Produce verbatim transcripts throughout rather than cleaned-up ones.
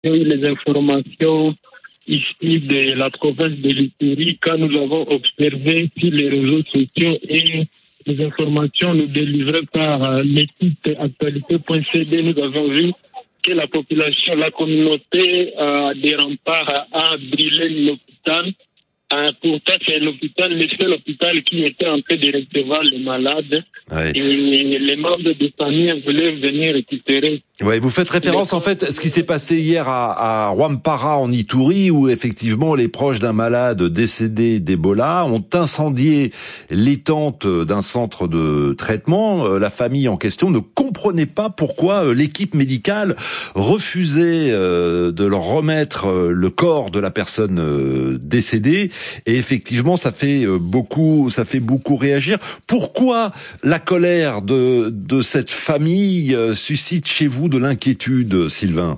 eu les informations ici de la province de l'Ituri, quand nous avons observé sur les réseaux sociaux et les informations nous délivrées par euh, l'équipe actualité point c d, nous avons vu que la population, la communauté euh, des remparts a brûlé l'hôpital. Euh, pourtant, c'est l'hôpital, le seul hôpital qui était en train de recevoir les malades. Ouais. Et les membres de famille voulaient venir récupérer. Ouais, vous faites référence en fait à ce qui s'est passé hier à, à Rwampara en Ituri, où effectivement les proches d'un malade décédé d'Ebola ont incendié les tentes d'un centre de traitement. La famille en question ne comprenait pas pourquoi l'équipe médicale refusait de leur remettre le corps de la personne décédée. Et effectivement, ça fait beaucoup, ça fait beaucoup réagir. Pourquoi la colère de de cette famille suscite chez vous de l'inquiétude, Sylvain?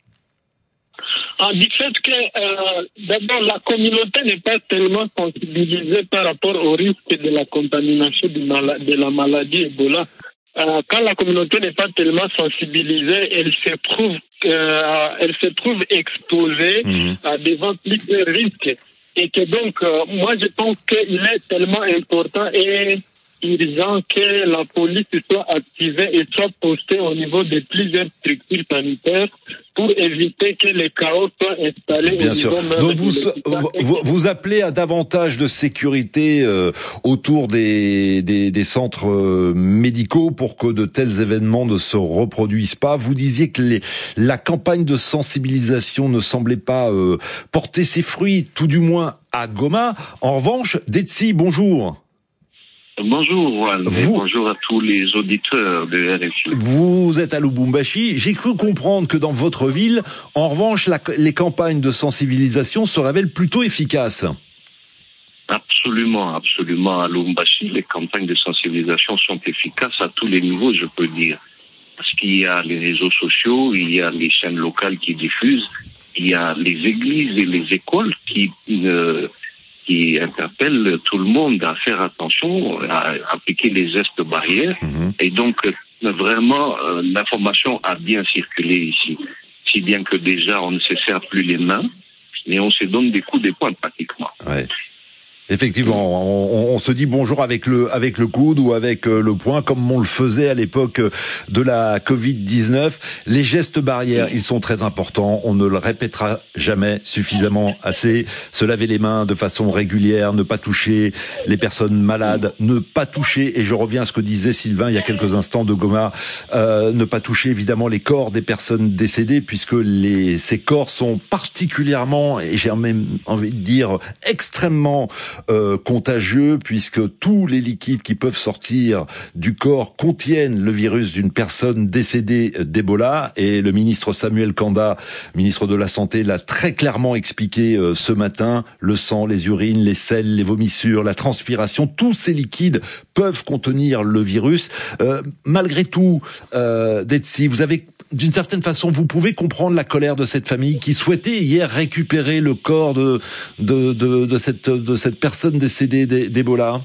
Ah, du fait que euh, d'abord la communauté n'est pas tellement sensibilisée par rapport au risque de la contamination de, mala- de la maladie Ebola. Euh, quand la communauté n'est pas tellement sensibilisée, elle se trouve, euh, elle se trouve exposée mmh. à devant plusieurs risques. Et que donc, euh, moi je pense qu'il est tellement important et urgent que la police soit activée et soit postée au niveau de plusieurs structures sanitaires pour éviter que les chaos soient installés. Bien au sûr. niveau même Donc de vous, vous, vous appelez à davantage de sécurité euh, autour des, des, des centres euh, médicaux pour que de tels événements ne se reproduisent pas. Vous disiez que les, la campagne de sensibilisation ne semblait pas euh, porter ses fruits, tout du moins à Goma. En revanche, Detsi, bonjour. Bonjour, Juan, vous, bonjour à tous les auditeurs de R F I. Vous êtes à Lubumbashi. J'ai cru comprendre que dans votre ville, en revanche, la, les campagnes de sensibilisation se révèlent plutôt efficaces. Absolument, absolument. À Lubumbashi, les campagnes de sensibilisation sont efficaces à tous les niveaux, je peux dire. Parce qu'il y a les réseaux sociaux, il y a les chaînes locales qui diffusent, il y a les églises et les écoles qui... Euh, qui interpelle tout le monde à faire attention, à appliquer les gestes barrières. Mmh. Et donc, vraiment, euh, l'information a bien circulé ici. Si bien que déjà, on ne se serre plus les mains, mais on se donne des coups de poing pratiquement. Ouais. Effectivement, on, on se dit bonjour avec le avec le coude ou avec le poing, comme on le faisait à l'époque de la covid dix-neuf. Les gestes barrières, ils sont très importants. On ne le répétera jamais suffisamment assez. Se laver les mains de façon régulière, ne pas toucher les personnes malades, ne pas toucher, et je reviens à ce que disait Sylvain il y a quelques instants de Goma, euh, ne pas toucher évidemment les corps des personnes décédées, puisque les ces corps sont particulièrement, et j'ai même envie de dire extrêmement Euh, contagieux, puisque tous les liquides qui peuvent sortir du corps contiennent le virus d'une personne décédée d'Ebola, et le ministre Samuel Kanda, ministre de la Santé, l'a très clairement expliqué euh, ce matin. Le sang, les urines, les selles, les vomissures, la transpiration, tous ces liquides peuvent contenir le virus. Euh, malgré tout, euh, Detsi, vous avez d'une certaine façon, vous pouvez comprendre la colère de cette famille qui souhaitait hier récupérer le corps de de de, de cette de cette personne décédée d'Ebola.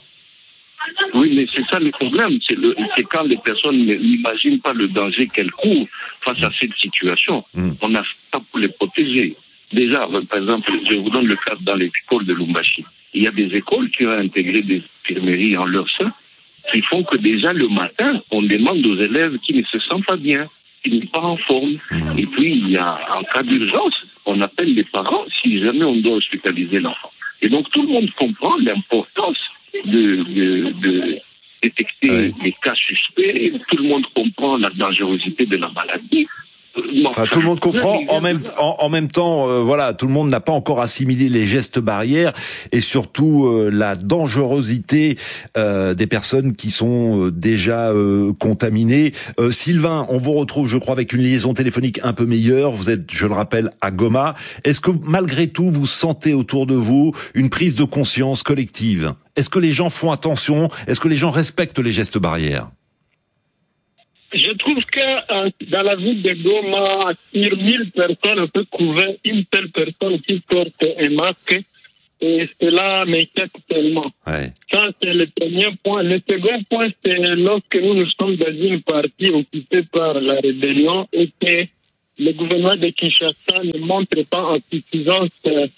Oui, mais c'est ça le problème, c'est, le, c'est quand les personnes n'imaginent pas le danger qu'elles courent face à cette situation. Mm. On a fait ça pour les protéger. Déjà, par exemple, je vous donne le cas dans les écoles de Lubumbashi. Il y a des écoles qui ont intégré des infirmeries en leur sein, qui font que déjà le matin, on demande aux élèves qui ne se sentent pas bien, qui ne sont pas en forme. Mmh. Et puis, il y a, en cas d'urgence, on appelle les parents si jamais on doit hospitaliser l'enfant. Et donc, tout le monde comprend l'importance de, de, de détecter oui. les cas suspects. Tout le monde comprend la dangerosité de la maladie. Non, enfin, tout le monde comprend. En même, en, en même temps, euh, voilà, tout le monde n'a pas encore assimilé les gestes barrières et surtout euh, la dangerosité euh, des personnes qui sont euh, déjà euh, contaminées. Euh, Sylvain, on vous retrouve, je crois, avec une liaison téléphonique un peu meilleure. Vous êtes, je le rappelle, à Goma. Est-ce que malgré tout, vous sentez autour de vous une prise de conscience collective? Est-ce que les gens font attention? Est-ce que les gens respectent les gestes barrières? Je trouve que euh, dans la ville de Goma, sur mille personnes, on peut trouver une seule personne qui porte un masque, et cela m'inquiète tellement. Ouais. Ça, c'est le premier point. Le second point, c'est lorsque nous nous sommes dans une partie occupée par la rébellion et que le gouvernement de Kinshasa ne montre pas en suffisance euh,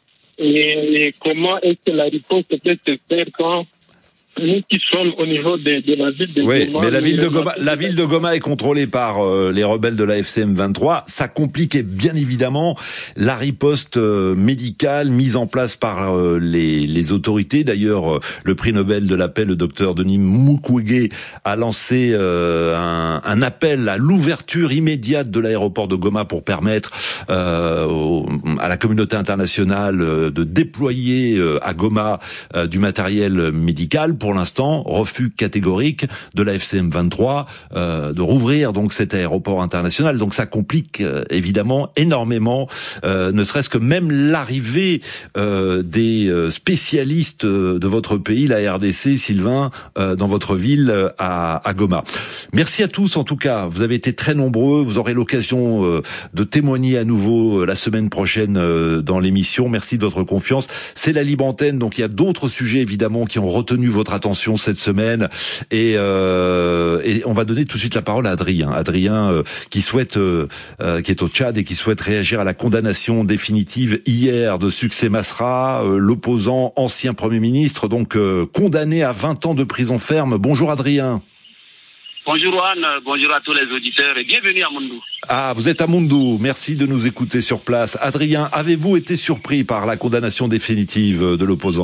et, et comment est-ce que la réponse peut se faire quand nous qui sommes au niveau de, de la ville de oui, Goma. mais la ville de Goma, la ville de Goma est contrôlée par euh, les rebelles de la F C M vingt-trois. Ça compliquait bien évidemment la riposte euh, médicale mise en place par euh, les, les autorités. D'ailleurs, euh, le prix Nobel de la paix, le docteur Denis Mukwege, a lancé euh, un, un appel à l'ouverture immédiate de l'aéroport de Goma pour permettre euh, au, à la communauté internationale euh, de déployer euh, à Goma euh, du matériel médical. Pour l'instant, refus catégorique de la F C M vingt-trois euh, de rouvrir donc cet aéroport international. Donc ça complique euh, évidemment énormément, euh, ne serait-ce que même l'arrivée euh, des spécialistes de votre pays, la R D C, Sylvain, euh, dans votre ville euh, à, à Goma. Merci à tous en tout cas. Vous avez été très nombreux. Vous aurez l'occasion euh, de témoigner à nouveau euh, la semaine prochaine euh, dans l'émission. Merci de votre confiance. C'est la Libre Antenne, donc il y a d'autres sujets évidemment qui ont retenu votre attention cette semaine et, euh, et on va donner tout de suite la parole à Adrien. Adrien euh, qui souhaite, euh, euh, qui est au Tchad et qui souhaite réagir à la condamnation définitive hier de Succès Masra, euh, l'opposant ancien Premier ministre, donc euh, condamné à vingt ans de prison ferme. Bonjour Adrien. Bonjour Juan, bonjour à tous les auditeurs et bienvenue à Mundou. Ah, vous êtes à Mundou, merci de nous écouter sur place. Adrien, avez-vous été surpris par la condamnation définitive de l'opposant ?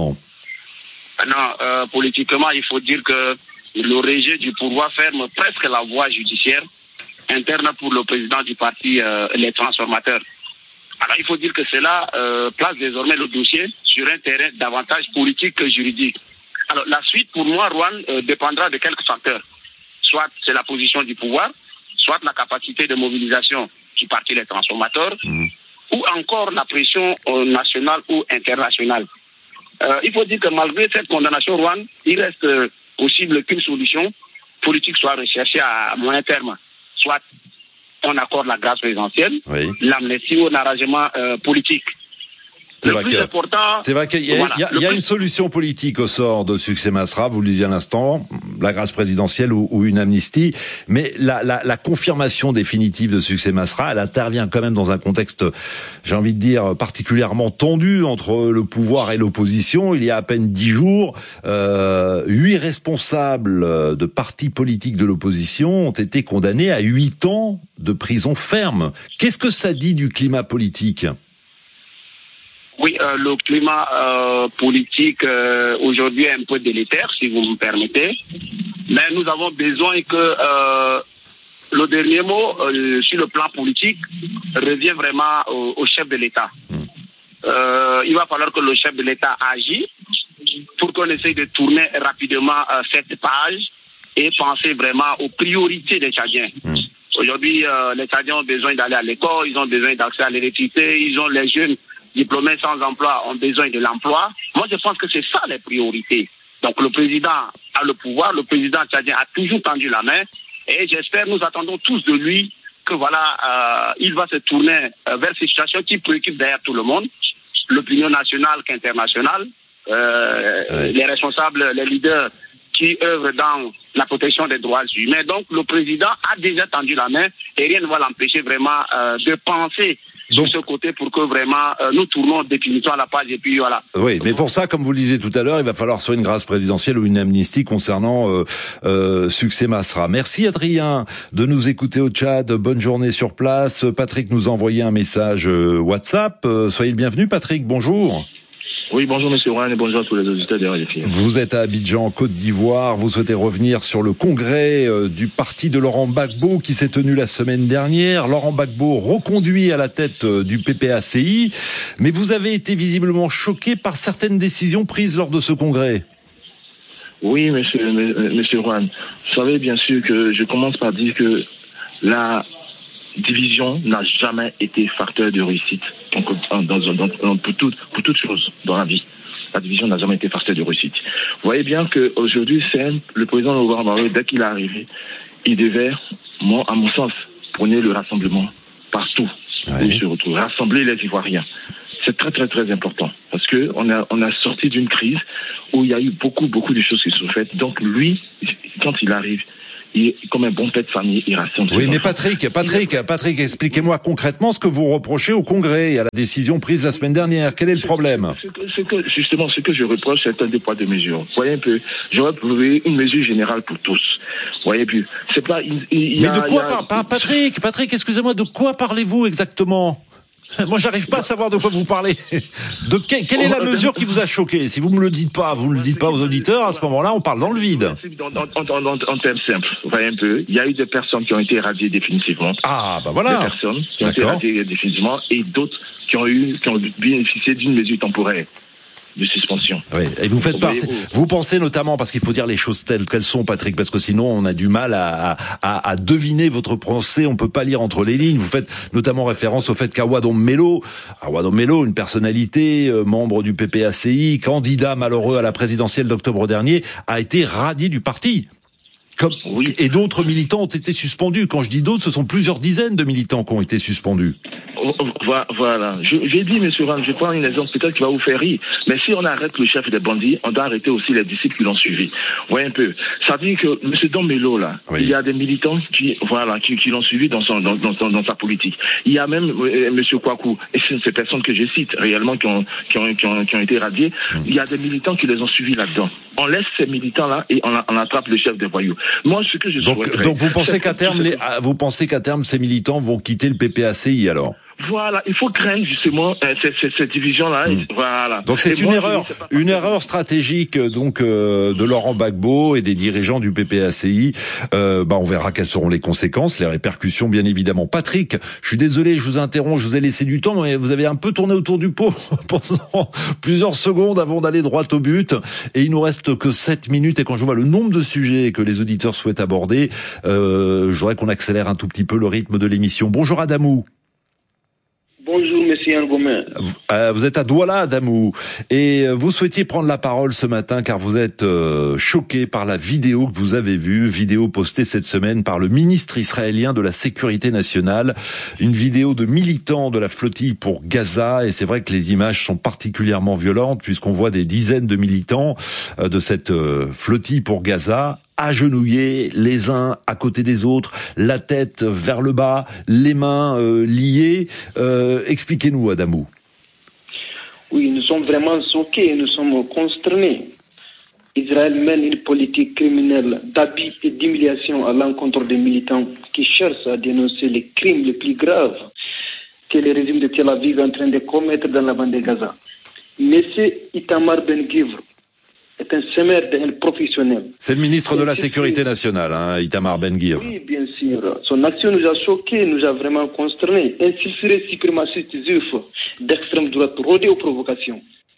Non, euh, politiquement, il faut dire que le rejet du pouvoir ferme presque la voie judiciaire interne pour le président du parti, euh, les transformateurs. Alors, il faut dire que cela euh, place désormais le dossier sur un terrain davantage politique que juridique. Alors, la suite, pour moi, Juan, euh, dépendra de quelques facteurs. Soit c'est la position du pouvoir, soit la capacité de mobilisation du parti les transformateurs, mmh. ou encore la pression euh, nationale ou internationale. Euh, il faut dire que malgré cette condamnation, Juan, il reste euh, possible qu'une solution politique soit recherchée à moyen terme. Soit on accorde la grâce présidentielle, oui. l'amnistie ou un arrangement euh, politique. C'est vrai, que, c'est vrai qu'il y a, voilà, il y a, il y a plus... une solution politique au sort de Succès Masra, vous le disiez à l'instant, la grâce présidentielle ou, ou une amnistie, mais la, la, la confirmation définitive de Succès Masra, elle intervient quand même dans un contexte, j'ai envie de dire, particulièrement tendu entre le pouvoir et l'opposition. Il y a à peine dix jours, euh, huit responsables de partis politiques de l'opposition ont été condamnés à huit ans de prison ferme. Qu'est-ce que ça dit du climat politique ? Oui, euh, le climat euh, politique euh, aujourd'hui est un peu délétère, si vous me permettez. Mais nous avons besoin que euh, le dernier mot euh, sur le plan politique revient vraiment au, au chef de l'État. Euh, il va falloir que le chef de l'État agisse pour qu'on essaye de tourner rapidement euh, cette page et penser vraiment aux priorités des Tchadiens. Mmh. Aujourd'hui, euh, les Tchadiens ont besoin d'aller à l'école, ils ont besoin d'accès à l'électricité, ils ont les jeunes diplômés sans emploi ont besoin de l'emploi. Moi, je pense que c'est ça les priorités. Donc, le président a le pouvoir, le président tchadien a toujours tendu la main, et j'espère, nous attendons tous de lui que voilà, euh, il va se tourner euh, vers ces situations qui préoccupent d'ailleurs tout le monde, l'opinion nationale qu'internationale, euh, oui. les responsables, les leaders qui œuvrent dans la protection des droits humains. Donc, le président a déjà tendu la main et rien ne va l'empêcher vraiment euh, de penser Donc, sur ce côté pour que vraiment euh, nous tournons définitivement la page et puis voilà. Oui, mais pour ça, comme vous le disiez tout à l'heure, il va falloir soit une grâce présidentielle ou une amnistie concernant euh, euh, Succès Masra. Merci Adrien de nous écouter au Tchad. Bonne journée sur place. Patrick nous a envoyé un message euh, WhatsApp. Euh, soyez le bienvenu, Patrick. Bonjour. Oui, bonjour Monsieur Rouen et bonjour à tous les auditeurs de R F I. Vous êtes à Abidjan, Côte d'Ivoire. Vous souhaitez revenir sur le congrès euh, du parti de Laurent Gbagbo qui s'est tenu la semaine dernière. Laurent Gbagbo reconduit à la tête euh, du P P A C I. Mais vous avez été visiblement choqué par certaines décisions prises lors de ce congrès. Oui, Monsieur, Monsieur Rouen. Vous savez bien sûr que je commence par dire que la division n'a jamais été facteur de réussite donc, dans, dans, dans, pour, tout, pour toute chose dans la vie. La division n'a jamais été facteur de réussite. Vous voyez bien qu'aujourd'hui, c'est le président Laurent Gbagbo, dès qu'il est arrivé, il devait, moi, à mon sens, prôner le rassemblement partout oui. où il se retrouve, rassembler les Ivoiriens. C'est très très très important parce que on a on a sorti d'une crise où il y a eu beaucoup beaucoup de choses qui sont faites. Donc lui, quand il arrive, il, comme un bon père de famille, il rassemble. Oui, mais Patrick, Patrick, Patrick, expliquez-moi concrètement ce que vous reprochez au Congrès et à la décision prise la semaine dernière. Quel est le problème? Ce que, ce que, justement, ce que je reproche, c'est un des poids de mesure. Vous voyez un peu, j'aurais trouvé une mesure générale pour tous. Vous voyez plus, c'est pas. Il, il mais a, de quoi, a... par, Patrick, Patrick, excusez-moi, de quoi parlez-vous exactement? Moi, j'arrive pas à savoir de quoi vous parlez. De que, quelle est la mesure qui vous a choqué? Si vous me le dites pas, vous ne le dites pas aux auditeurs, à ce moment-là, on parle dans le vide. En, en, en, en termes simples, vous voyez un peu, il y a eu des personnes qui ont été éradiées définitivement. Ah, bah voilà. Des personnes qui ont été éradiées définitivement et d'autres qui ont eu, qui ont bénéficié d'une mesure temporaire de suspension. Oui. Et vous faites partie. Vous pensez notamment, parce qu'il faut dire les choses telles qu'elles sont, Patrick, parce que sinon on a du mal à, à, à deviner votre pensée. On peut pas lire entre les lignes. Vous faites notamment référence au fait qu'Awadon Mello, Awadon Mello, une personnalité, euh, membre du P P A C I, candidat malheureux à la présidentielle d'octobre dernier, a été radié du parti. Comme, oui. Et d'autres militants ont été suspendus. Quand je dis d'autres, ce sont plusieurs dizaines de militants qui ont été suspendus. Voilà. J'ai dit, monsieur Rand, je prends un exemple peut-être qui va vous faire rire. Mais si on arrête le chef des bandits, on doit arrêter aussi les disciples qui l'ont suivi. Vous voyez un peu. Ça veut dire que monsieur Don Mello, là, oui. il y a des militants qui, voilà, qui, qui l'ont suivi dans son, dans, dans, dans sa politique. Il y a même euh, monsieur Kouakou, et c'est ces personnes que je cite réellement qui ont, qui ont, qui ont, qui ont été radiées. Mmh. Il y a des militants qui les ont suivis là-dedans. On laisse ces militants-là et on, on attrape le chef des voyous. Moi, ce que je donc, souhaiterais... Donc vous pensez qu'à terme, les, vous pensez qu'à terme, ces militants vont quitter le P P A C I alors? Voilà, il faut craindre justement euh, cette, cette, cette division-là. Mmh. Voilà. Donc c'est une moi, erreur, une erreur stratégique donc euh, de Laurent Gbagbo et des dirigeants du P P A C I. Euh, bah on verra quelles seront les conséquences, les répercussions bien évidemment. Patrick, je suis désolé, je vous interromps, je vous ai laissé du temps, mais vous avez un peu tourné autour du pot pendant plusieurs secondes avant d'aller droit au but. Et il nous reste que sept minutes. Et quand je vois le nombre de sujets que les auditeurs souhaitent aborder, euh, je voudrais qu'on accélère un tout petit peu le rythme de l'émission. Bonjour Adamou. Bonjour, monsieur Ngomé. Euh, vous êtes à Douala, Adamou, et vous souhaitiez prendre la parole ce matin car vous êtes euh, choqué par la vidéo que vous avez vue, vidéo postée cette semaine par le ministre israélien de la Sécurité nationale, une vidéo de militants de la flottille pour Gaza, et c'est vrai que les images sont particulièrement violentes puisqu'on voit des dizaines de militants euh, de cette euh, flottille pour Gaza agenouillés les uns à côté des autres, la tête vers le bas, les mains euh, liées. Euh, expliquez-nous, Adamou. Oui, nous sommes vraiment choqués, nous sommes consternés. Israël mène une politique criminelle d'abus et d'humiliation à l'encontre des militants qui cherchent à dénoncer les crimes les plus graves que le régime de Tel Aviv est en train de commettre dans la bande de Gaza. Monsieur Itamar Ben-Gvir est un semeur d'un professionnel. C'est le ministre de la Sécurité nationale, hein, Itamar Ben-Gvir. Oui, bien sûr. Son action nous a choqués, nous a vraiment consternés. Un sulfuré suprémaciste juif d'extrême droite rodé aux provocations.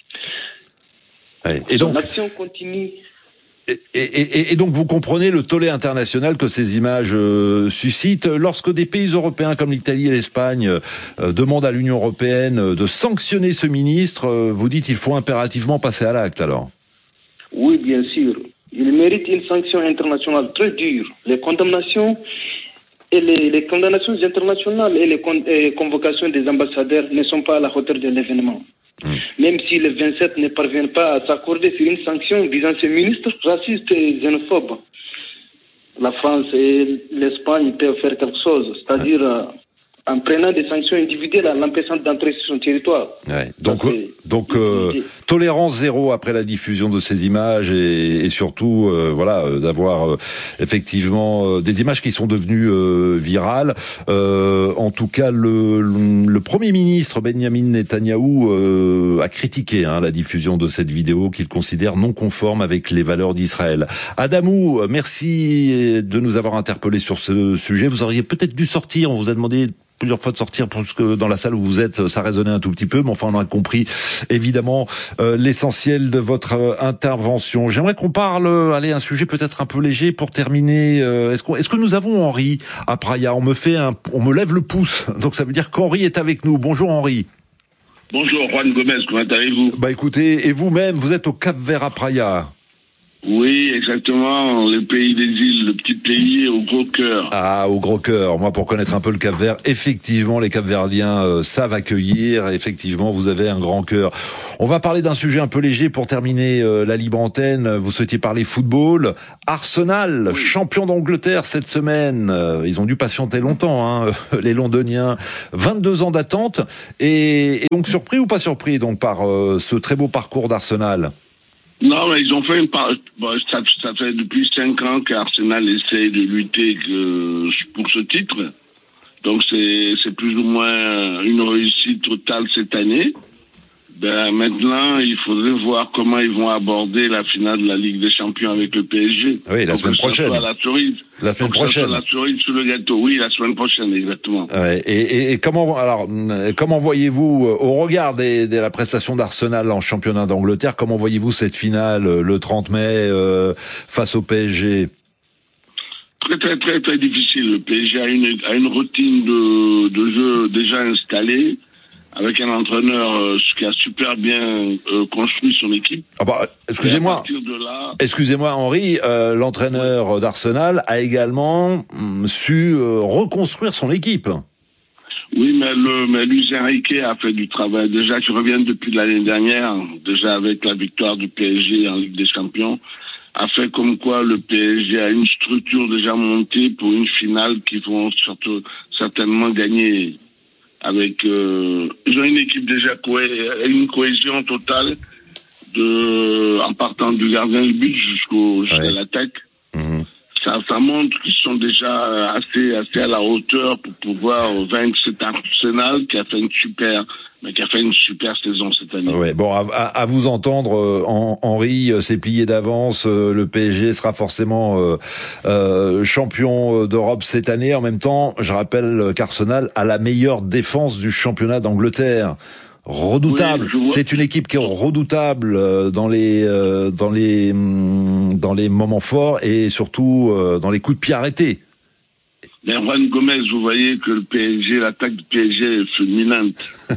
Ouais. Et donc, son action continue. Et, et, et, et donc vous comprenez le tollé international que ces images euh, suscitent. Lorsque des pays européens comme l'Italie et l'Espagne euh, demandent à l'Union européenne de sanctionner ce ministre, euh, vous dites qu'il faut impérativement passer à l'acte alors? Oui, bien sûr. Il mérite une sanction internationale très dure. Les condamnations et les, les condamnations internationales et les, con, et les convocations des ambassadeurs ne sont pas à la hauteur de l'événement. Mmh. Même si les vingt-sept ne parviennent pas à s'accorder sur une sanction visant ces ministres racistes et xénophobes, la France et l'Espagne peuvent faire quelque chose, c'est-à-dire euh, en prenant des sanctions individuelles, en l'empêchant d'entrer sur son territoire. Ouais. Donc, euh, donc euh, tolérance zéro après la diffusion de ces images et, et surtout, euh, voilà, euh, d'avoir euh, effectivement euh, des images qui sont devenues euh, virales. Euh, en tout cas, le, le, le Premier ministre Benjamin Netanyahou euh, a critiqué hein, la diffusion de cette vidéo qu'il considère non conforme avec les valeurs d'Israël. Adamou, merci de nous avoir interpellés sur ce sujet. Vous auriez peut-être dû sortir. On vous a demandé plusieurs fois de sortir parce que dans la salle où vous êtes, ça résonnait un tout petit peu, mais enfin on a compris évidemment euh, l'essentiel de votre euh, intervention. J'aimerais qu'on parle, euh, allez, un sujet peut-être un peu léger pour terminer. Euh, est-ce, qu'on, est-ce que nous avons Henri à Praia? On me fait un, on me lève le pouce, donc ça veut dire qu'Henri est avec nous. Bonjour Henri. Bonjour Juan Gomez, comment allez-vous? Bah écoutez, et vous-même, vous êtes au Cap-Vert à Praia. Oui, exactement. Le pays des îles, le petit pays au gros cœur. Ah, au gros cœur. Moi, pour connaître un peu le Cap-Vert, effectivement, les Cap-Verdiens euh, savent accueillir. Effectivement, vous avez un grand cœur. On va parler d'un sujet un peu léger pour terminer euh, la libre antenne. Vous souhaitiez parler football. Arsenal, oui. Champion d'Angleterre cette semaine. Euh, ils ont dû patienter longtemps, hein, les Londoniens. vingt-deux ans d'attente. Et, et donc, surpris ou pas surpris donc par euh, ce très beau parcours d'Arsenal? Non, mais ils ont fait une part. Bon, ça, ça fait depuis cinq ans qu'Arsenal essaye de lutter que, pour ce titre. Donc c'est c'est plus ou moins une réussite totale cette année. Ben maintenant, il faudrait voir comment ils vont aborder la finale de la Ligue des Champions avec le P S G. Oui, la semaine prochaine. La cerise. La semaine prochaine. La cerise sur le gâteau. Oui, la semaine prochaine, exactement. Ouais, et, et, et comment alors comment voyez-vous au regard des, de la prestation d'Arsenal en championnat d'Angleterre, comment voyez-vous cette finale le trente mai euh, face au P S G? Très très très très difficile. Le P S G a une a une routine de de jeu déjà installée, avec un entraîneur euh, qui a super bien euh, construit son équipe. Ah bah, excusez-moi, là... excusez-moi Henri, euh, l'entraîneur ouais. d'Arsenal a également mm, su euh, reconstruire son équipe. Oui, mais le mais Luis Enrique a fait du travail déjà qui revient depuis l'année dernière, déjà avec la victoire du P S G en Ligue des Champions, a fait comme quoi le P S G a une structure déjà montée pour une finale qu'ils vont surtout certainement gagner. Avec euh, ils ont une équipe déjà cohé- une cohésion totale de en partant du gardien de but jusqu'au jusqu'à ouais. l'attaque. Mmh. Ça, ça montre qu'ils sont déjà assez assez à la hauteur pour pouvoir vaincre cet Arsenal qui a fait une super mais qui a fait une super saison cette année. Ouais, bon, à, à, à vous entendre, euh, Henri, c'est plié d'avance. Euh, le P S G sera forcément euh, euh, champion d'Europe cette année. En même temps, je rappelle qu'Arsenal a la meilleure défense du championnat d'Angleterre. Redoutable. Oui, c'est une équipe qui est redoutable dans les euh, dans les dans les moments forts et surtout euh, dans les coups de pied arrêtés. Mais Juan Gomez, vous voyez que le P S G, l'attaque du P S G est fulminante.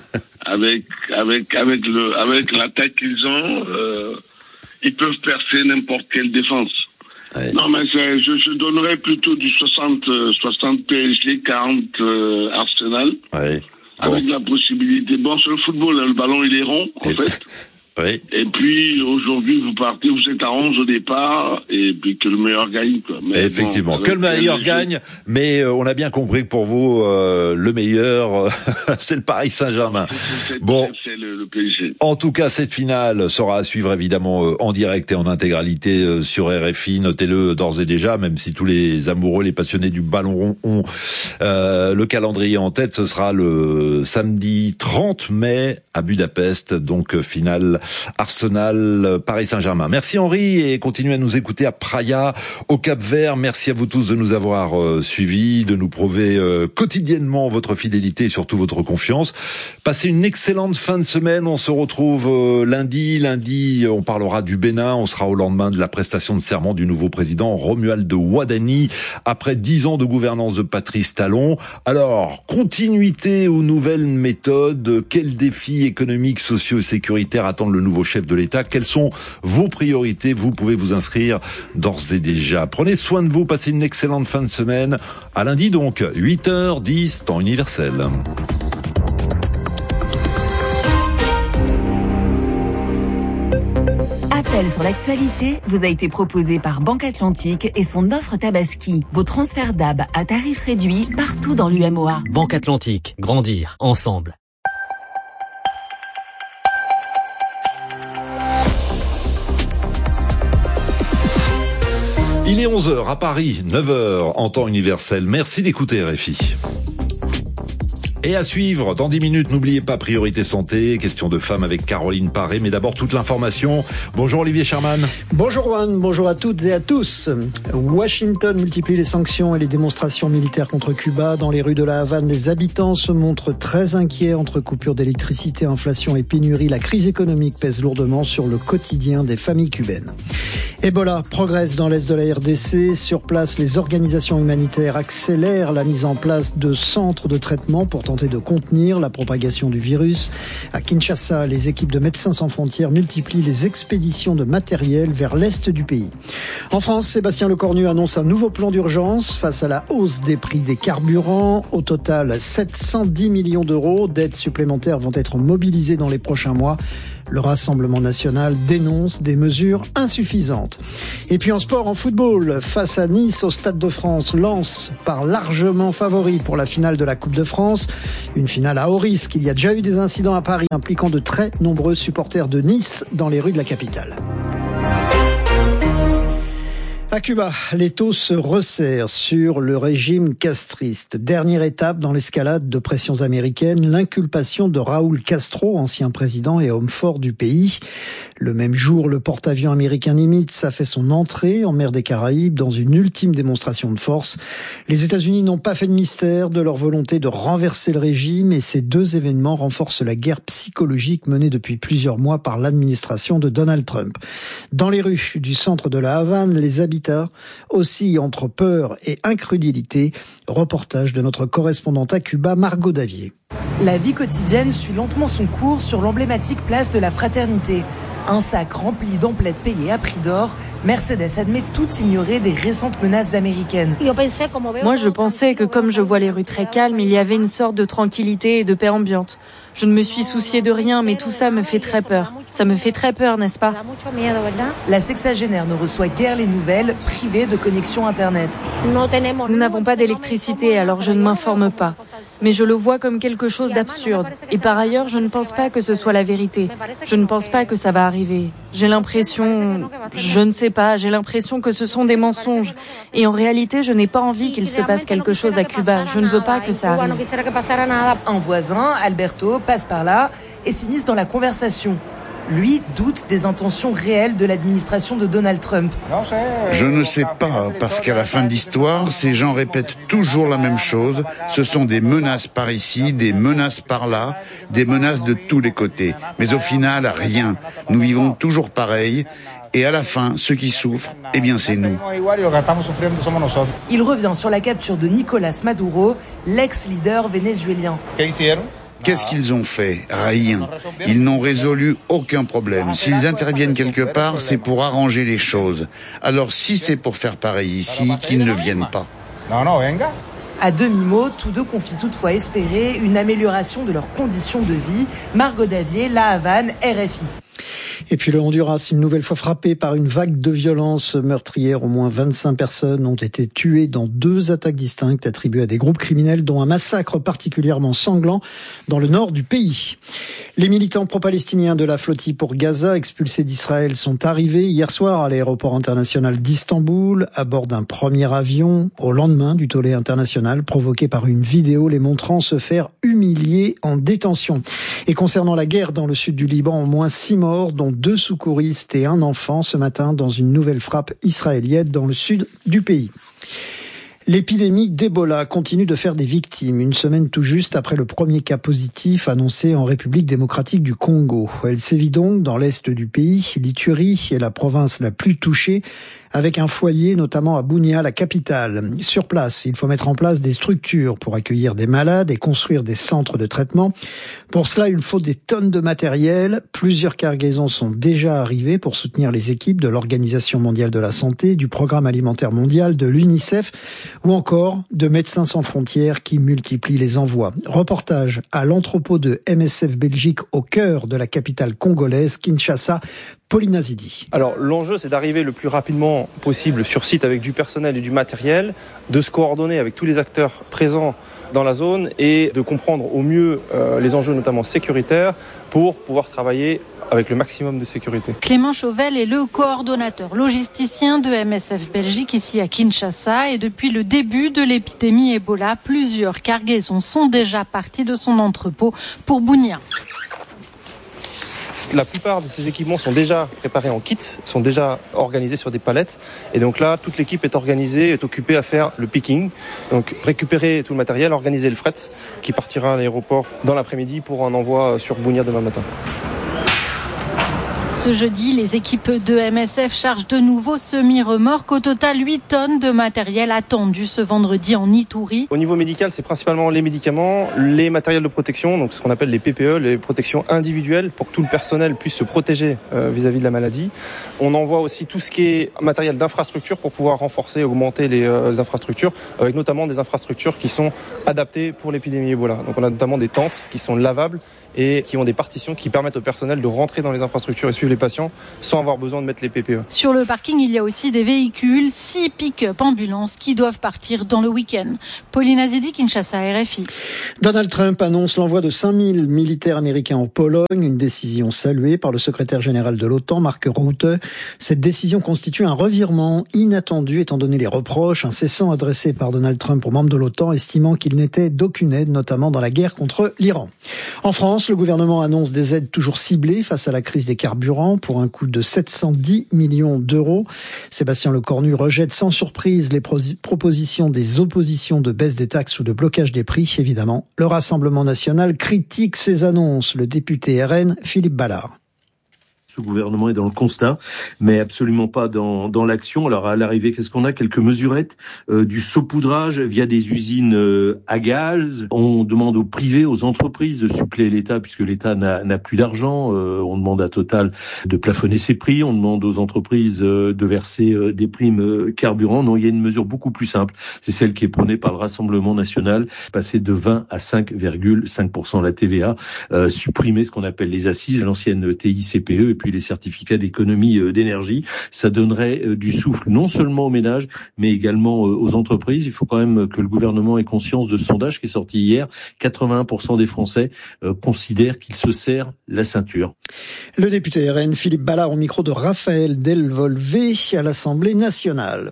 avec avec avec le avec l'attaque qu'ils ont, euh, ils peuvent percer n'importe quelle défense. Ouais. Non, mais je, je donnerais plutôt du soixante P S G, quarante euh, Arsenal. Ouais. Bon. Avec la possibilité. Bon, sur le football, le ballon il est rond, en et fait. Oui. Et puis aujourd'hui, vous partez, vous êtes à onze au départ, et puis que le meilleur gagne, quoi. Mais effectivement, bon, que le meilleur gagne, mais euh, on a bien compris que pour vous, euh, le meilleur, euh, c'est le Paris Saint-Germain. C'est, c'est, bon, c'est le, le P S G. En tout cas, cette finale sera à suivre évidemment euh, en direct et en intégralité euh, sur R F I. Notez-le d'ores et déjà, même si tous les amoureux, les passionnés du ballon rond ont euh, le calendrier en tête. Ce sera le samedi trente mai à Budapest, donc euh, finale Arsenal, Paris Saint-Germain. Merci Henri et continuez à nous écouter à Praia, au Cap-Vert. Merci à vous tous de nous avoir euh, suivis, de nous prouver euh, quotidiennement votre fidélité et surtout votre confiance. Passez une excellente fin de semaine. On se retrouve euh, lundi. Lundi, on parlera du Bénin. On sera au lendemain de la prestation de serment du nouveau président Romuald Ouadani après dix ans de gouvernance de Patrice Talon. Alors, continuité ou nouvelles méthodes? Quels défis économiques, sociaux et sécuritaires attendent le nouveau chef de l'État? Quelles sont vos priorités? Vous pouvez vous inscrire d'ores et déjà. Prenez soin de vous, passez une excellente fin de semaine. À lundi donc, huit heures dix, temps universel. Appel sur l'actualité vous a été proposé par Banque Atlantique et son offre Tabaski. Vos transferts d'A B à tarif réduit partout dans l'U M O A. Banque Atlantique, grandir ensemble. Il est onze heures à Paris, neuf heures en temps universel. Merci d'écouter R F I. Et à suivre, dans dix minutes, n'oubliez pas Priorité Santé, question de femmes avec Caroline Paré, mais d'abord toute l'information. Bonjour Olivier Sherman. Bonjour Juan, bonjour à toutes et à tous. Washington multiplie les sanctions et les démonstrations militaires contre Cuba. Dans les rues de la Havane, les habitants se montrent très inquiets entre coupures d'électricité, inflation et pénurie. La crise économique pèse lourdement sur le quotidien des familles cubaines. Ebola progresse dans l'est de la R D C. Sur place, les organisations humanitaires accélèrent la mise en place de centres de traitement pour tenter de contenir la propagation du virus. À Kinshasa, les équipes de Médecins sans frontières multiplient les expéditions de matériel vers l'est du pays. En France, Sébastien Lecornu annonce un nouveau plan d'urgence face à la hausse des prix des carburants. Au total, sept cent dix millions d'euros d'aides supplémentaires vont être mobilisés dans les prochains mois. Le Rassemblement national dénonce des mesures insuffisantes. Et puis en sport, en football, face à Nice au Stade de France, Lens part largement favori pour la finale de la Coupe de France. Une finale à haut risque. Il y a déjà eu des incidents à Paris impliquant de très nombreux supporters de Nice dans les rues de la capitale. À Cuba, les taux se resserrent sur le régime castriste. Dernière étape dans l'escalade de pressions américaines, l'inculpation de Raúl Castro, ancien président et homme fort du pays. Le même jour, le porte-avions américain Nimitz a fait son entrée en mer des Caraïbes dans une ultime démonstration de force. Les États-Unis n'ont pas fait de mystère de leur volonté de renverser le régime et ces deux événements renforcent la guerre psychologique menée depuis plusieurs mois par l'administration de Donald Trump. Dans les rues du centre de la Havane, les habitants oscillent entre peur et incrédulité. Reportage de notre correspondante à Cuba, Margot Davier. La vie quotidienne suit lentement son cours sur l'emblématique place de la Fraternité. Un sac rempli d'emplettes payées à prix d'or, Mercedes admet tout ignorer des récentes menaces américaines. Moi, je pensais que comme je vois les rues très calmes, il y avait une sorte de tranquillité et de paix ambiante. Je ne me suis souciée de rien, mais tout ça me fait très peur. Ça me fait très peur, n'est-ce pas ? La sexagénaire ne reçoit guère les nouvelles, privée de connexion Internet. Nous n'avons pas d'électricité, alors je ne m'informe pas. Mais je le vois comme quelque chose d'absurde. Et par ailleurs, je ne pense pas que ce soit la vérité. Je ne pense pas que ça va arriver. J'ai l'impression... Je ne sais pas, j'ai l'impression que ce sont des mensonges. Et en réalité, je n'ai pas envie qu'il se passe quelque chose à Cuba. Je ne veux pas que ça arrive. Un voisin, Alberto, passe par là et s'immisce dans la conversation. Lui doute des intentions réelles de l'administration de Donald Trump. Je ne sais pas, parce qu'à la fin de l'histoire, ces gens répètent toujours la même chose. Ce sont des menaces par ici, des menaces par là, des menaces de tous les côtés. Mais au final, rien. Nous vivons toujours pareil. Et à la fin, ceux qui souffrent, eh bien c'est nous. Il revient sur la capture de Nicolás Maduro, l'ex-leader vénézuélien. Qu'est-ce qu'ils ont fait ? Rien. Ils n'ont résolu aucun problème. S'ils interviennent quelque part, c'est pour arranger les choses. Alors si c'est pour faire pareil ici, qu'ils ne viennent pas. À demi-mot, tous deux confient toutefois espérer une amélioration de leurs conditions de vie. Margot Davier, La Havane, R F I. Et puis le Honduras, une nouvelle fois frappé par une vague de violence meurtrière. Au moins vingt-cinq personnes ont été tuées dans deux attaques distinctes attribuées à des groupes criminels, dont un massacre particulièrement sanglant dans le nord du pays. Les militants pro-palestiniens de la flottille pour Gaza, expulsés d'Israël, sont arrivés hier soir à l'aéroport international d'Istanbul à bord d'un premier avion au lendemain du tollé international provoqué par une vidéo les montrant se faire humilier en détention. Et concernant la guerre dans le sud du Liban, au moins six morts, dont deux secouristes et un enfant ce matin dans une nouvelle frappe israélienne dans le sud du pays. L'épidémie d'Ebola continue de faire des victimes, une semaine tout juste après le premier cas positif annoncé en République démocratique du Congo. Elle sévit donc dans l'est du pays. L'Ituri est la province la plus touchée, avec un foyer notamment à Bunia, la capitale. Sur place, il faut mettre en place des structures pour accueillir des malades et construire des centres de traitement. Pour cela, il faut des tonnes de matériel. Plusieurs cargaisons sont déjà arrivées pour soutenir les équipes de l'Organisation mondiale de la santé, du Programme alimentaire mondial, de l'UNICEF ou encore de Médecins sans frontières qui multiplient les envois. Reportage à l'entrepôt de M S F Belgique au cœur de la capitale congolaise, Kinshasa. Pauline Azidi. Alors l'enjeu, c'est d'arriver le plus rapidement possible sur site avec du personnel et du matériel, de se coordonner avec tous les acteurs présents dans la zone et de comprendre au mieux euh, les enjeux notamment sécuritaires pour pouvoir travailler avec le maximum de sécurité. Clément Chauvel est le coordonnateur logisticien de M S F Belgique ici à Kinshasa et depuis le début de l'épidémie Ebola, plusieurs cargaisons sont déjà parties de son entrepôt pour Bunia. La plupart de ces équipements sont déjà préparés en kit, sont déjà organisés sur des palettes. Et donc là, toute l'équipe est organisée, est occupée à faire le picking. Donc récupérer tout le matériel, organiser le fret qui partira à l'aéroport dans l'après-midi pour un envoi sur Bunia demain matin. Ce jeudi, les équipes de M S F chargent de nouveaux semi-remorques. Au total, huit tonnes de matériel attendu ce vendredi en Ituri. Au niveau médical, c'est principalement les médicaments, les matériels de protection, donc ce qu'on appelle les P P E, les protections individuelles, pour que tout le personnel puisse se protéger euh, vis-à-vis de la maladie. On envoie aussi tout ce qui est matériel d'infrastructure pour pouvoir renforcer, augmenter les, euh, les infrastructures, avec notamment des infrastructures qui sont adaptées pour l'épidémie Ebola. Donc on a notamment des tentes qui sont lavables et qui ont des partitions qui permettent au personnel de rentrer dans les infrastructures et suivre les patients sans avoir besoin de mettre les P P E. Sur le parking, il y a aussi des véhicules, six pick-up ambulances qui doivent partir dans le week-end. Pauline Azidi, Kinshasa, R F I. Donald Trump annonce l'envoi de cinq mille militaires américains en Pologne, une décision saluée par le secrétaire général de l'OTAN, Mark Rutte. Cette décision constitue un revirement inattendu étant donné les reproches incessants adressés par Donald Trump aux membres de l'OTAN, estimant qu'il n'était d'aucune aide, notamment dans la guerre contre l'Iran. En France, le gouvernement annonce des aides toujours ciblées face à la crise des carburants pour un coût de sept cent dix millions d'euros. Sébastien Lecornu rejette sans surprise les propositions des oppositions de baisse des taxes ou de blocage des prix. Évidemment, le Rassemblement national critique ces annonces. Le député R N, Philippe Ballard. Ce gouvernement est dans le constat, mais absolument pas dans, dans l'action. Alors à l'arrivée, qu'est-ce qu'on a? Quelques mesurettes, euh, du saupoudrage via des usines euh, à gaz. On demande au privé, aux entreprises de suppléer l'État puisque l'État n'a, n'a plus d'argent. Euh, on demande à Total de plafonner ses prix. On demande aux entreprises euh, de verser euh, des primes euh, carburant. Non, il y a une mesure beaucoup plus simple. C'est celle qui est prônée par le Rassemblement national, passer de vingt à cinq virgule cinq pour cent la T V A, euh, supprimer ce qu'on appelle les assises, l'ancienne T I C P E, et puis les certificats d'économie d'énergie. Ça donnerait du souffle non seulement aux ménages, mais également aux entreprises. Il faut quand même que le gouvernement ait conscience de ce sondage qui est sorti hier. quatre-vingt-un pour cent des Français considèrent qu'ils se serrent la ceinture. Le député R N, Philippe Ballard, au micro de Raphaël Delvolvé à l'Assemblée nationale.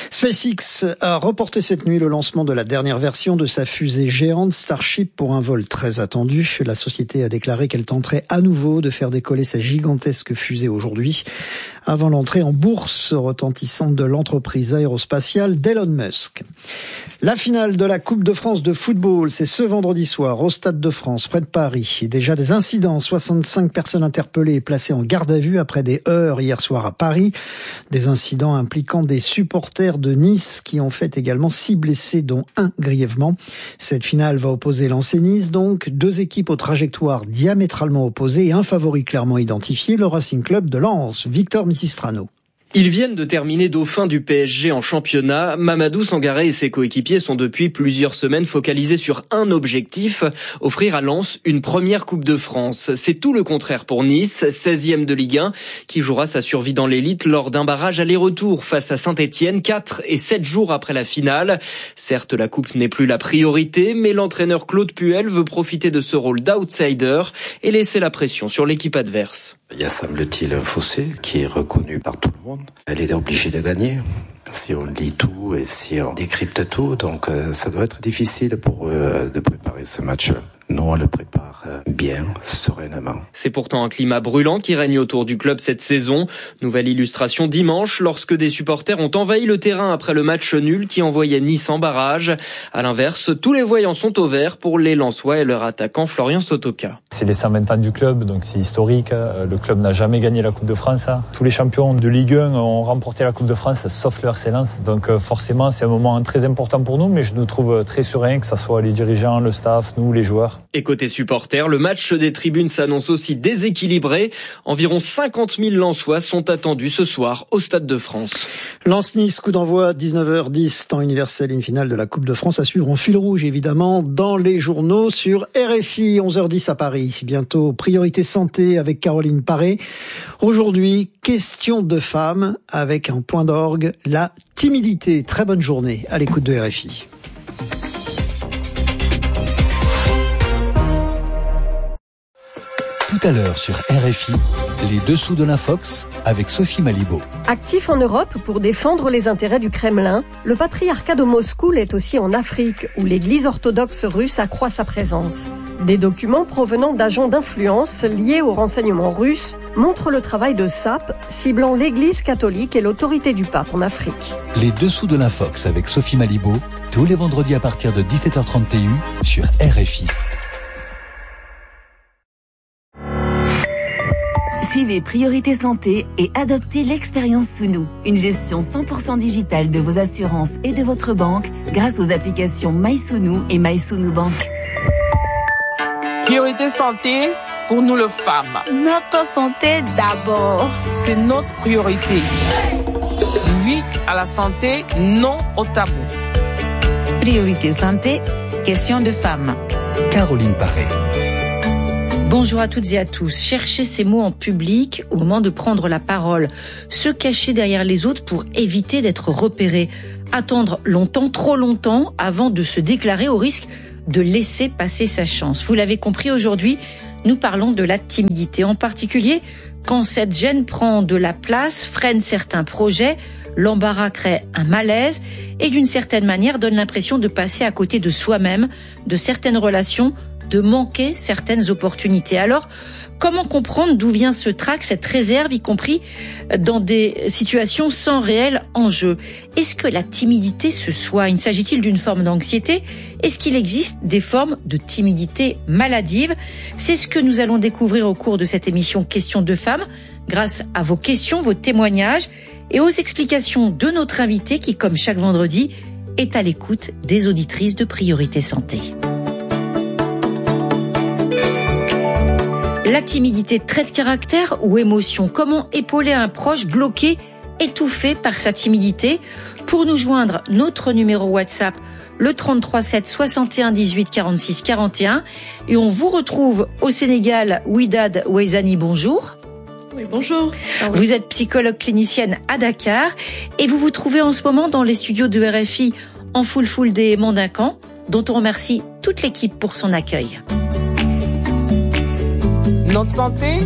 SpaceX a reporté cette nuit le lancement de la dernière version de sa fusée géante Starship pour un vol très attendu. La société a déclaré qu'elle tenterait à nouveau de faire décoller sa gigantesque fusée aujourd'hui, avant l'entrée en bourse retentissante de l'entreprise aérospatiale d'Elon Musk. La finale de la Coupe de France de football, c'est ce vendredi soir au Stade de France, près de Paris. Et déjà des incidents, soixante-cinq personnes interpellées et placées en garde à vue après des heurts hier soir à Paris. Des incidents impliquant des supporters de Nice qui ont fait également six blessés, dont un grièvement. Cette finale va opposer Lens et Nice, donc deux équipes aux trajectoires diamétralement opposées et un favori clairement identifié, le Racing Club de Lens. Victor Missistrano. Ils viennent de terminer dauphin du P S G en championnat. Mamadou Sangaré et ses coéquipiers sont depuis plusieurs semaines focalisés sur un objectif, offrir à Lens une première Coupe de France. C'est tout le contraire pour Nice, seizième de Ligue un, qui jouera sa survie dans l'élite lors d'un barrage aller-retour face à Saint-Etienne, quatre et sept jours après la finale. Certes, la Coupe n'est plus la priorité, mais l'entraîneur Claude Puel veut profiter de ce rôle d'outsider et laisser la pression sur l'équipe adverse. Il y a, semble-t-il, un fossé qui est reconnu par tout le monde. Elle est obligée de gagner. Si on lit tout et si on décrypte tout, donc euh, ça doit être difficile pour eux euh, de préparer ce match-là. Nous, on le prépare bien, sereinement. C'est pourtant un climat brûlant qui règne autour du club cette saison. Nouvelle illustration dimanche, lorsque des supporters ont envahi le terrain après le match nul qui envoyait Nice en barrage. À l'inverse, tous les voyants sont au vert pour les Lensois et leur attaquant Florian Sotoka. C'est les cent vingt ans du club, donc c'est historique. Le club n'a jamais gagné la Coupe de France. Tous les champions de Ligue un ont remporté la Coupe de France, sauf le R C Lens. Donc forcément, c'est un moment très important pour nous, mais je nous trouve très serein, que ce soit les dirigeants, le staff, nous, les joueurs. Et côté supporters, le match des tribunes s'annonce aussi déséquilibré. Environ cinquante mille Lensois sont attendus ce soir au Stade de France. Lens-Nice, coup d'envoi dix-neuf heures dix, temps universel, une finale de la Coupe de France à suivre en fil rouge évidemment dans les journaux sur R F I, onze heures dix à Paris. Bientôt Priorité Santé avec Caroline Paré. Aujourd'hui, question de femmes avec un point d'orgue, la timidité. Très bonne journée à l'écoute de R F I. Tout à l'heure sur R F I, les dessous de l'Infox avec Sophie Malibaud. Actif en Europe pour défendre les intérêts du Kremlin, le patriarcat de Moscou l'est aussi en Afrique, où l'Église orthodoxe russe accroît sa présence. Des documents provenant d'agents d'influence liés au renseignement russe montrent le travail de S A P, ciblant l'Église catholique et l'autorité du pape en Afrique. Les dessous de l'Infox avec Sophie Malibaud, tous les vendredis à partir de dix-sept heures trente sur R F I. Suivez Priorité Santé et adoptez l'expérience Sounou, une gestion cent pour cent digitale de vos assurances et de votre banque grâce aux applications MySounou et MySounou Bank. Priorité Santé pour nous les femmes. Notre santé d'abord. C'est notre priorité. Oui à la santé, non au tabou. Priorité Santé, question de femmes. Caroline Paré. Bonjour à toutes et à tous. Cherchez ces mots en public au moment de prendre la parole. Se cacher derrière les autres pour éviter d'être repéré. Attendre longtemps, trop longtemps, avant de se déclarer au risque de laisser passer sa chance. Vous l'avez compris, aujourd'hui, nous parlons de la timidité. En particulier, quand cette gêne prend de la place, freine certains projets, l'embarras crée un malaise et d'une certaine manière donne l'impression de passer à côté de soi-même, de certaines relations, de manquer certaines opportunités. Alors, comment comprendre d'où vient ce trac, cette réserve, y compris dans des situations sans réel enjeu? Est-ce que la timidité se soigne? S'agit-il d'une forme d'anxiété? Est-ce qu'il existe des formes de timidité maladive? C'est ce que nous allons découvrir au cours de cette émission Questions de femmes, grâce à vos questions, vos témoignages et aux explications de notre invité qui, comme chaque vendredi, est à l'écoute des auditrices de Priorité Santé. La timidité, trait de caractère ou émotion? Comment épauler un proche bloqué, étouffé par sa timidité? Pour nous joindre, notre numéro WhatsApp, le trente-trois sept soixante et un dix-huit quarante-six quarante et un. Et on vous retrouve au Sénégal. Ouidad Ouezani, bonjour. Oui, bonjour. Ah oui. Vous êtes psychologue clinicienne à Dakar et vous vous trouvez en ce moment dans les studios de R F I en full full des Mandincan, dont on remercie toute l'équipe pour son accueil. Notre santé,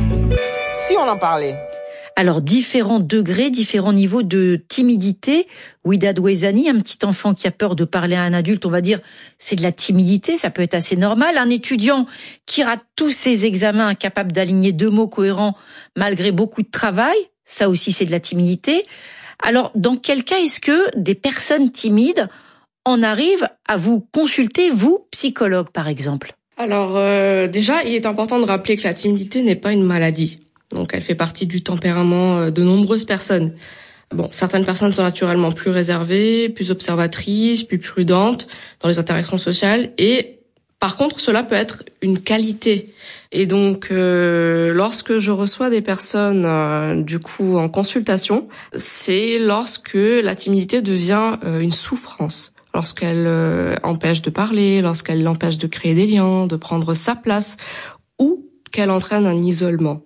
si on en parlait. Alors, différents degrés, différents niveaux de timidité. Ouidad Ouezani, un petit enfant qui a peur de parler à un adulte, on va dire, c'est de la timidité, ça peut être assez normal. Un étudiant qui rate tous ses examens, incapable d'aligner deux mots cohérents malgré beaucoup de travail, ça aussi c'est de la timidité. Alors, dans quel cas est-ce que des personnes timides en arrivent à vous consulter, vous, psychologue par exemple? Alors euh, déjà, il est important de rappeler que la timidité n'est pas une maladie. Donc elle fait partie du tempérament de nombreuses personnes. Bon, certaines personnes sont naturellement plus réservées, plus observatrices, plus prudentes dans les interactions sociales et par contre, cela peut être une qualité. Et donc euh, lorsque je reçois des personnes euh, du coup en consultation, c'est lorsque la timidité devient euh, une souffrance. Lorsqu'elle euh, empêche de parler, lorsqu'elle l'empêche de créer des liens, de prendre sa place, ou qu'elle entraîne un isolement.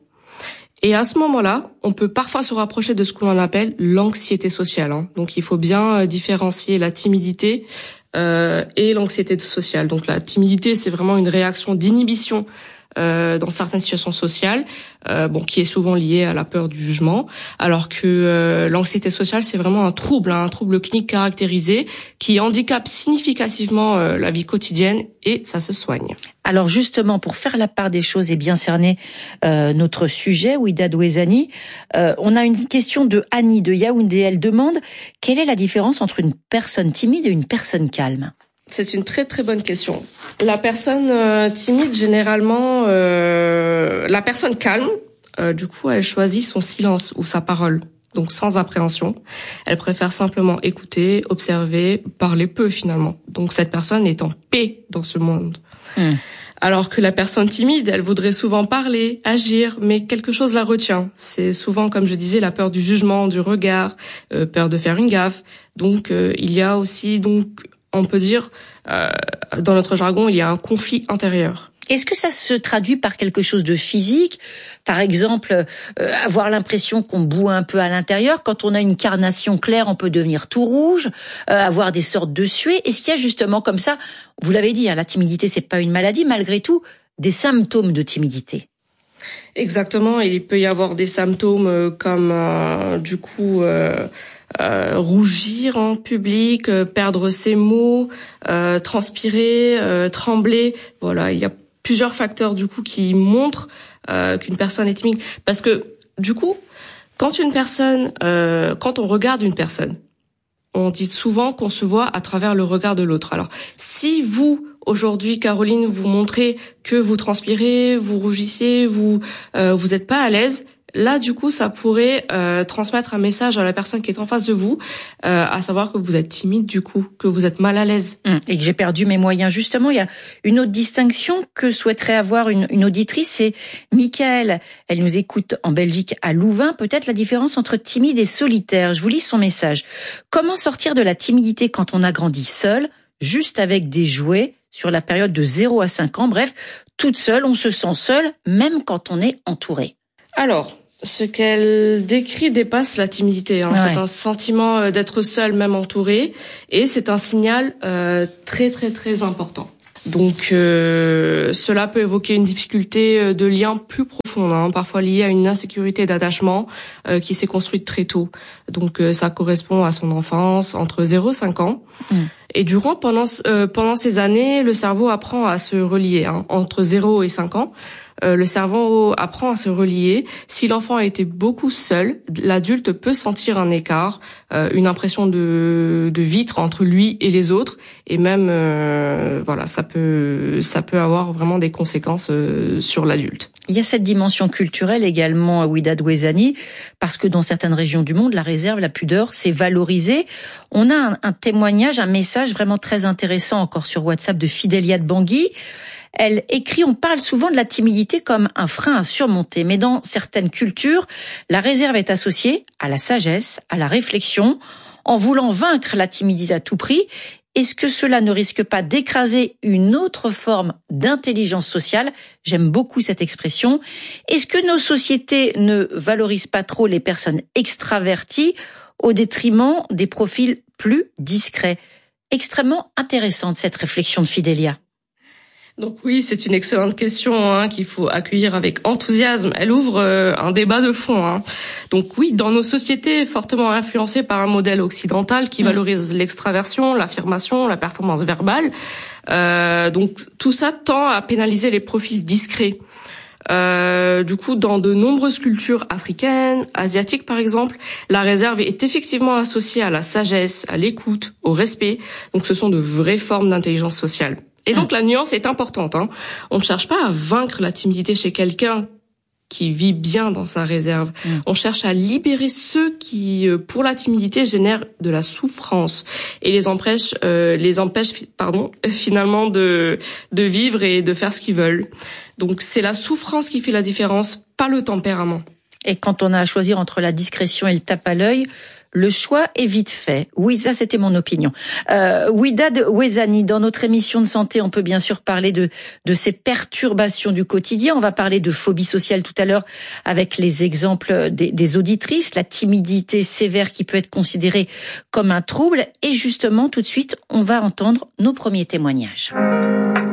Et à ce moment-là, on peut parfois se rapprocher de ce que l'on appelle l'anxiété sociale. Hein. Donc il faut bien euh, différencier la timidité euh, et l'anxiété sociale. Donc la timidité, c'est vraiment une réaction d'inhibition Euh, dans certaines situations sociales, euh, bon, qui est souvent liée à la peur du jugement, alors que euh, l'anxiété sociale, c'est vraiment un trouble, hein, un trouble clinique caractérisé qui handicape significativement euh, la vie quotidienne et ça se soigne. Alors justement, pour faire la part des choses et bien cerner euh, notre sujet, Ouidad Ouezani, euh, on a une question de Annie de Yaoundé. Elle demande quelle est la différence entre une personne timide et une personne calme? C'est une très très bonne question. La personne euh, timide, généralement, euh, la personne calme, euh, du coup, elle choisit son silence ou sa parole, donc sans appréhension. Elle préfère simplement écouter, observer, parler peu finalement. Donc cette personne est en paix dans ce monde. Mmh. Alors que la personne timide, elle voudrait souvent parler, agir, mais quelque chose la retient. C'est souvent, comme je disais, la peur du jugement, du regard, euh, peur de faire une gaffe. Donc euh, il y a aussi donc on peut dire, euh, dans notre jargon, il y a un conflit intérieur. Est-ce que ça se traduit par quelque chose de physique? Par exemple, euh, avoir l'impression qu'on bout un peu à l'intérieur. Quand on a une carnation claire, on peut devenir tout rouge, euh, avoir des sortes de suées. Est-ce qu'il y a justement comme ça, vous l'avez dit, hein, la timidité, c'est pas une maladie, malgré tout, des symptômes de timidité? Exactement, il peut y avoir des symptômes comme, euh, du coup... Euh, Euh, rougir en public, euh, perdre ses mots, euh, transpirer, euh, trembler. Voilà, il y a plusieurs facteurs du coup qui montrent euh, qu'une personne est timide. Parce que du coup, quand une personne, euh, quand on regarde une personne, on dit souvent qu'on se voit à travers le regard de l'autre. Alors, si vous aujourd'hui, Caroline, vous montrez que vous transpirez, vous rougissez, vous euh, vous êtes pas à l'aise. Là, du coup, ça pourrait euh, transmettre un message à la personne qui est en face de vous, euh, à savoir que vous êtes timide, du coup, que vous êtes mal à l'aise. Et que j'ai perdu mes moyens. Justement, il y a une autre distinction que souhaiterait avoir une, une auditrice, c'est Michael. Elle nous écoute en Belgique, à Louvain. Peut-être la différence entre timide et solitaire. Je vous lis son message. Comment sortir de la timidité quand on a grandi seul, juste avec des jouets, sur la période de zéro à cinq ans? Bref, toute seule, on se sent seule, même quand on est entouré. Alors, ce qu'elle décrit dépasse la timidité. Hein. Ouais. C'est un sentiment d'être seul, même entouré, et c'est un signal euh, très très très important. Donc, euh, cela peut évoquer une difficulté de lien plus profonde, hein, parfois liée à une insécurité d'attachement euh, qui s'est construite très tôt. Donc, euh, ça correspond à son enfance, entre zéro et cinq ans. Mmh. Et durant, pendant, euh, pendant ces années, le cerveau apprend à se relier, hein, entre zéro et cinq ans. Euh, le cerveau apprend à se relier. Si l'enfant a été beaucoup seul, l'adulte peut sentir un écart, euh, une impression de, de vitre entre lui et les autres, et même, euh, voilà, ça peut, ça peut avoir vraiment des conséquences euh, sur l'adulte. Il y a cette dimension culturelle également, Ouidad Ouezani, parce que dans certaines régions du monde, la réserve, la pudeur, c'est valorisé. On a un, un témoignage, un message vraiment très intéressant encore sur WhatsApp de Fidélia de Bangui. Elle écrit, on parle souvent de la timidité comme un frein à surmonter, mais dans certaines cultures, la réserve est associée à la sagesse, à la réflexion. En voulant vaincre la timidité à tout prix, est-ce que cela ne risque pas d'écraser une autre forme d'intelligence sociale? J'aime beaucoup cette expression. Est-ce que nos sociétés ne valorisent pas trop les personnes extraverties au détriment des profils plus discrets? Extrêmement intéressante cette réflexion de Fidélia. Donc oui, c'est une excellente question hein, qu'il faut accueillir avec enthousiasme. Elle ouvre euh, un débat de fond. Hein. Donc oui, dans nos sociétés fortement influencées par un modèle occidental qui mmh. valorise l'extraversion, l'affirmation, la performance verbale, euh, donc tout ça tend à pénaliser les profils discrets. Euh, du coup, dans de nombreuses cultures africaines, asiatiques par exemple, la réserve est effectivement associée à la sagesse, à l'écoute, au respect. Donc ce sont de vraies formes d'intelligence sociale. Et donc, la nuance est importante. Hein. On ne cherche pas à vaincre la timidité chez quelqu'un qui vit bien dans sa réserve. Mmh. On cherche à libérer ceux qui, pour la timidité, génèrent de la souffrance et les empêchent, euh, les empêchent, pardon, finalement de de vivre et de faire ce qu'ils veulent. Donc, c'est la souffrance qui fait la différence, pas le tempérament. Et quand on a à choisir entre la discrétion et le tape à l'œil, le choix est vite fait. Oui, ça c'était mon opinion. Euh, Ouidad Ouezani, dans notre émission de santé, on peut bien sûr parler de de ces perturbations du quotidien. On va parler de phobie sociale tout à l'heure avec les exemples des, des auditrices, la timidité sévère qui peut être considérée comme un trouble. Et justement, tout de suite, on va entendre nos premiers témoignages.